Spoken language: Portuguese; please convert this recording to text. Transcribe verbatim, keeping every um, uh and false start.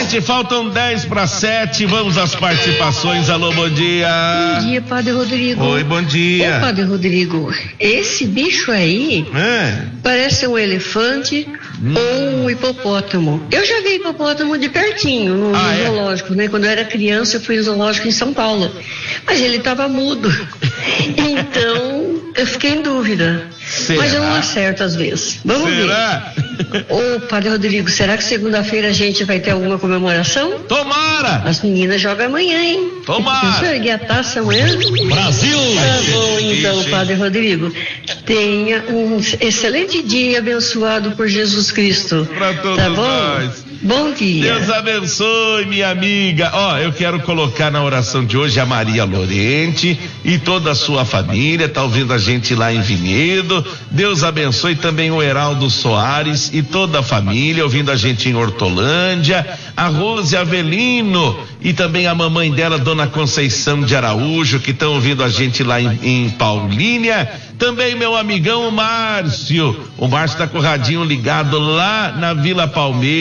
Gente, faltam dez para sete, vamos às participações. Alô, bom dia. Bom dia, Padre Rodrigo. Oi, bom dia. Ô, Padre Rodrigo, esse bicho aí é. parece um elefante hum. ou um hipopótamo. Eu já vi hipopótamo de pertinho no, ah, no zoológico, é? né? Quando eu era criança, eu fui no zoológico em São Paulo. Mas ele estava mudo. Então, eu fiquei em dúvida. Será? Mas eu não acerto às vezes. Vamos será? ver. Ô, Padre Rodrigo, será que segunda-feira a gente vai ter alguma comemoração? Tomara! As meninas jogam amanhã, hein? Tomara! Deixa eu erguer a taça amanhã. Brasil! Tá bom, então, Padre Rodrigo. Tenha um excelente dia abençoado por Jesus Cristo. Pra todos tá bom? nós. Bom dia. Deus abençoe, minha amiga. Ó, oh, eu quero colocar na oração de hoje a Maria Lorente e toda a sua família, tá ouvindo a gente lá em Vinhedo. Deus abençoe também o Heraldo Soares e toda a família, ouvindo a gente em Hortolândia, a Rose Avelino e também a mamãe dela, Dona Conceição de Araújo, que estão ouvindo a gente lá em, em Paulínia. Também meu amigão o Márcio. O Márcio tá com o radinho ligado lá na Vila Palmeiras.